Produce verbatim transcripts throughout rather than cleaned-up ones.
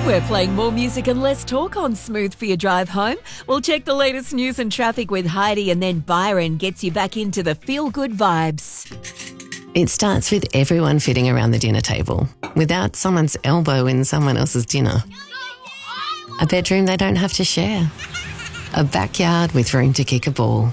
We're playing more music and less talk on Smooth for your drive home. We'll check the latest news and traffic with Heidi, and then Byron gets you back into the feel-good vibes. It starts with everyone fitting around the dinner table without someone's elbow in someone else's dinner. A bedroom they don't have to share. A backyard with room to kick a ball.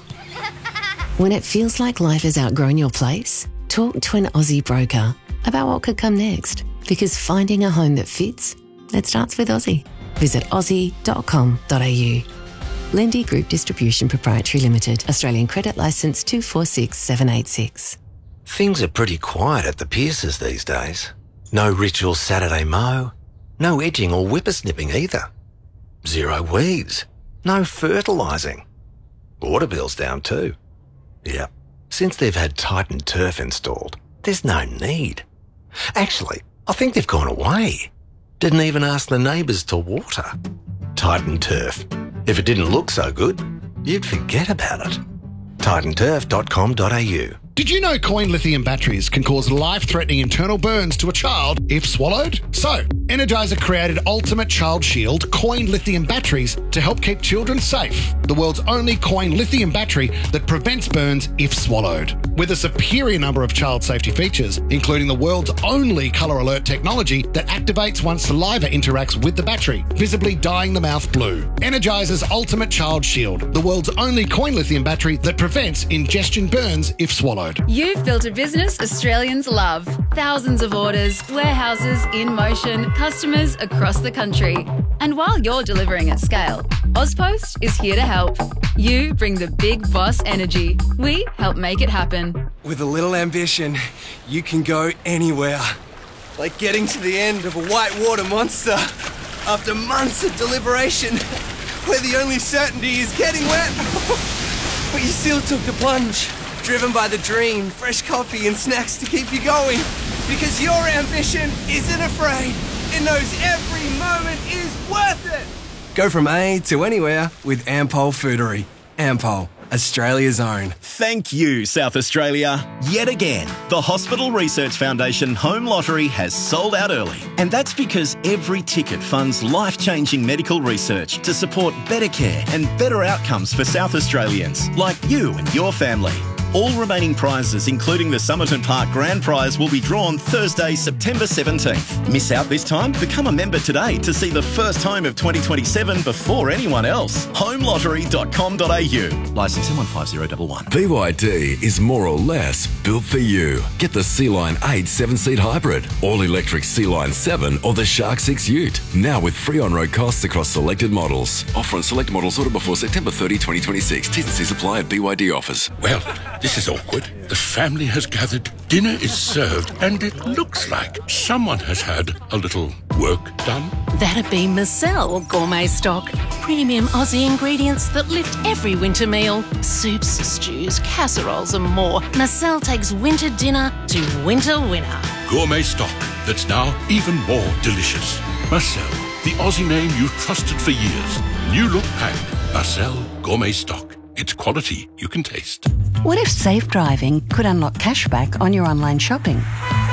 When it feels like life has outgrown your place, talk to an Aussie broker about what could come next, because finding a home that fits, it starts with Aussie. Visit aussie dot com dot a u. Lendi Group Distribution Proprietary Limited. Australian Credit Licence two four six seven eight six. Things are pretty quiet at the Pierces these days. No ritual Saturday mow. No edging or whippersnipping either. Zero weeds. No fertilising. Water bill's down too. Yep. Since they've had Titan Turf installed, there's no need. Actually, I think they've gone away. Didn't even ask the neighbours to water. Titan Turf. If it didn't look so good, you'd forget about it. titan turf dot com dot a u. Did you know coin lithium batteries can cause life-threatening internal burns to a child if swallowed? So, Energizer created Ultimate Child Shield coin lithium batteries to help keep children safe. The world's only coin lithium battery that prevents burns if swallowed. With a superior number of child safety features, including the world's only colour alert technology that activates once saliva interacts with the battery, visibly dyeing the mouth blue. Energizer's Ultimate Child Shield, the world's only coin lithium battery that prevents ingestion burns if swallowed. You've built a business Australians love. Thousands of orders, warehouses in motion, customers across the country. And while you're delivering at scale, Ozpost is here to help. You bring the big boss energy. We help make it happen. With a little ambition, you can go anywhere. Like getting to the end of a whitewater monster after months of deliberation, where the only certainty is getting wet. But you still took the plunge. Driven by the dream, fresh coffee and snacks to keep you going. Because your ambition isn't afraid. It knows every moment is worth it. Go from A to anywhere with Ampol Foodery. Ampol, Australia's own. Thank you, South Australia. Yet again, the Hospital Research Foundation Home Lottery has sold out early. And that's because every ticket funds life-changing medical research to support better care and better outcomes for South Australians, like you and your family. All remaining prizes, including the Somerton Park Grand Prize, will be drawn Thursday, September seventeenth. Miss out this time? Become a member today to see the first home of twenty twenty-seven before anyone else. home lottery dot com dot a u. Licence M one five zero one one. B Y D is more or less built for you. Get the Sea-Line eight seven-seat hybrid, all-electric Sea-Line seven or the Shark six Ute. Now with free on-road costs across selected models. Offer on select models ordered before September thirtieth, twenty twenty-six. T's and C's apply at B Y D offers. Well, this is awkward. The family has gathered, dinner is served, and it looks like someone has had a little work done. That'd be Marcel Gourmet Stock. Premium Aussie ingredients that lift every winter meal. Soups, stews, casseroles and more. Marcel takes winter dinner to winter winner. Gourmet stock that's now even more delicious. Marcel, the Aussie name you've trusted for years. New look packed. Marcel Gourmet Stock. It's quality you can taste. What if safe driving could unlock cashback on your online shopping?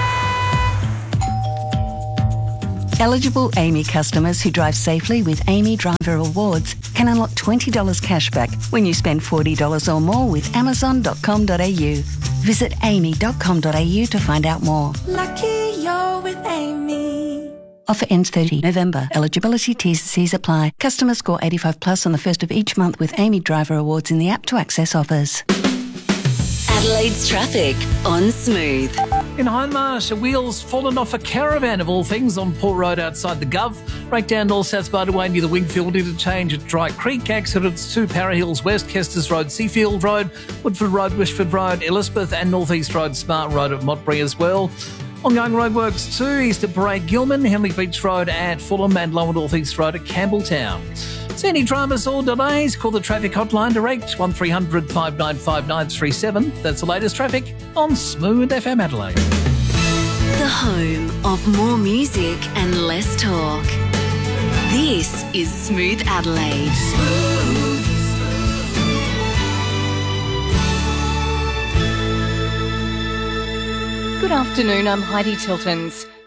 Eligible A M Y customers who drive safely with A M Y Driver Awards can unlock twenty dollars cashback when you spend forty dollars or more with amazon dot com dot a u. Visit amy dot com dot a u to find out more. Lucky you're with Amy. Offer ends thirtieth November. Eligibility T's and C's apply. Customers score eighty-five plus on the first of each month with A M Y Driver Awards in the app to access offers. Adelaide's traffic on Smooth. In Hindmarsh, a wheel's fallen off a caravan of all things on Port Road outside the Gov. Breakdown North South Spiderway near the Wingfield interchange at Dry Creek. Accidents to Para Hills West, Kesters Road, Seafield Road, Woodford Road, Wishford Road, Elizabeth and North East Road, Smart Road at Montbury as well. Ongoing roadworks too, east of Parade Gilman, Henley Beach Road at Fulham and Lower North East Road at Campbelltown. See any dramas or delays? Call the traffic hotline direct one three hundred five nine five nine three seven. That's the latest traffic on Smooth F M Adelaide. The home of more music and less talk. This is Smooth Adelaide. Smooth. Good afternoon, I'm Heidi Tiltons.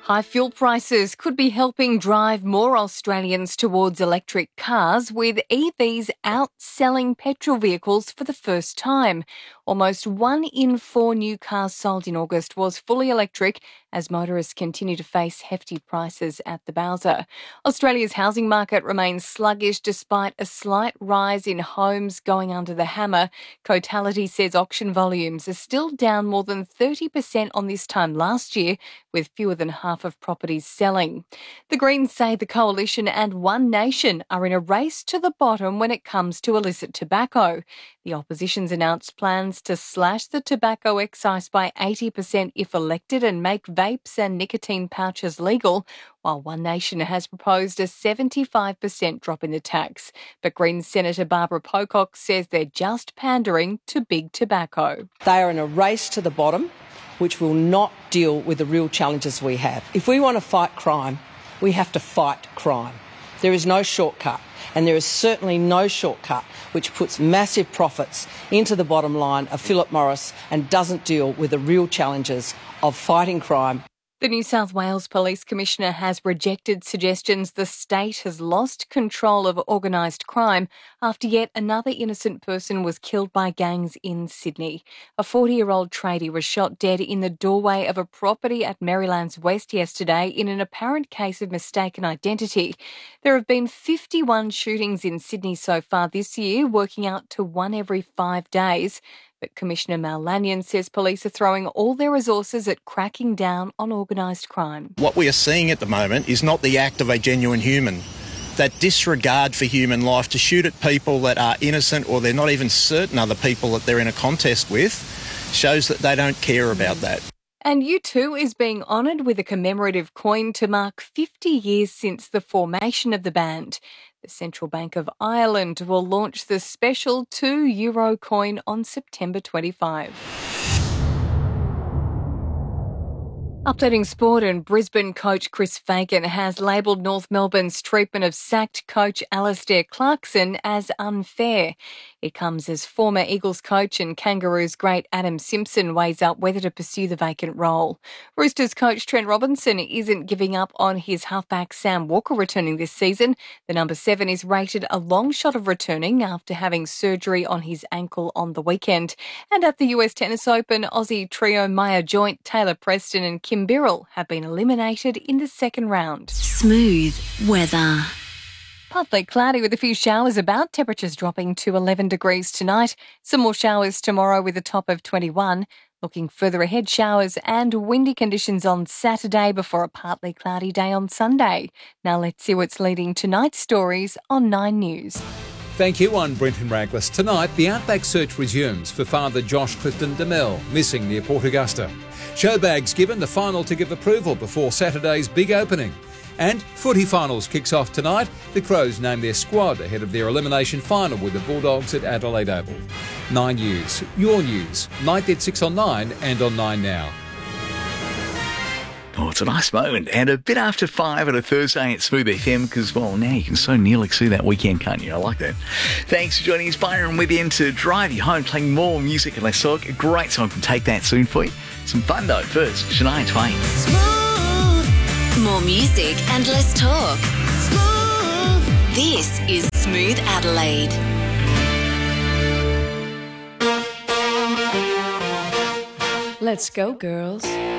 High fuel prices could be helping drive more Australians towards electric cars, with E Vs outselling petrol vehicles for the first time. Almost one in four new cars sold in August was fully electric, as motorists continue to face hefty prices at the bowser. Australia's housing market remains sluggish despite a slight rise in homes going under the hammer. Cotality says auction volumes are still down more than thirty percent on this time last year, with fewer than half of properties selling. The Greens say the Coalition and One Nation are in a race to the bottom when it comes to illicit tobacco. The opposition's announced plans to slash the tobacco excise by eighty percent if elected and make vapes and nicotine pouches legal, while One Nation has proposed a seventy-five percent drop in the tax. But Greens Senator Barbara Pocock says they're just pandering to big tobacco. They are in a race to the bottom, which will not deal with the real challenges we have. If we want to fight crime, we have to fight crime. There is no shortcut, and there is certainly no shortcut which puts massive profits into the bottom line of Philip Morris and doesn't deal with the real challenges of fighting crime. The New South Wales Police Commissioner has rejected suggestions the state has lost control of organised crime after yet another innocent person was killed by gangs in Sydney. A forty-year-old tradie was shot dead in the doorway of a property at Marylands West yesterday in an apparent case of mistaken identity. There have been fifty-one shootings in Sydney so far this year, working out to one every five days. But Commissioner Mal Lanyon says police are throwing all their resources at cracking down on organised crime. What we are seeing at the moment is not the act of a genuine human. That disregard for human life to shoot at people that are innocent or they're not even certain other people that they're in a contest with shows that they don't care about that. And U two is being honoured with a commemorative coin to mark fifty years since the formation of the band. The Central Bank of Ireland will launch the special two euro coin on September twenty-fifth. Updating sport, and Brisbane coach Chris Fagan has labelled North Melbourne's treatment of sacked coach Alastair Clarkson as unfair. It comes as former Eagles coach and Kangaroos great Adam Simpson weighs up whether to pursue the vacant role. Roosters coach Trent Robinson isn't giving up on his halfback Sam Walker returning this season. The number seven is rated a long shot of returning after having surgery on his ankle on the weekend. And at the U S Tennis Open, Aussie trio Maya Joint, Taylor Preston and Kim Birrell have been eliminated in the second round. Smooth weather. Partly cloudy with a few showers about, temperatures dropping to eleven degrees tonight. Some more showers tomorrow with a top of twenty-one. Looking further ahead, showers and windy conditions on Saturday before a partly cloudy day on Sunday. Now let's see what's leading tonight's stories on Nine News. Thank you, I'm Brenton Raglas. Tonight, the Outback search resumes for Father Josh Clifton DeMille, missing near Port Augusta. Showbags given the final to give approval before Saturday's big opening. And footy finals kicks off tonight. The Crows name their squad ahead of their elimination final with the Bulldogs at Adelaide Oval. Nine News, your news, night at six on Nine and on Nine Now. Oh, it's a nice moment, and a bit after five on a Thursday at Smooth F M, because, well, now you can so nearly see that weekend, can't you? I like that. Thanks for joining us, Byron, with you to drive you home, playing more music and less talk. A great song from Take That soon for you. Some fun, though. First, Shania Twain. Smooth. More music and less talk. Smooth. This is Smooth Adelaide. Let's go, girls.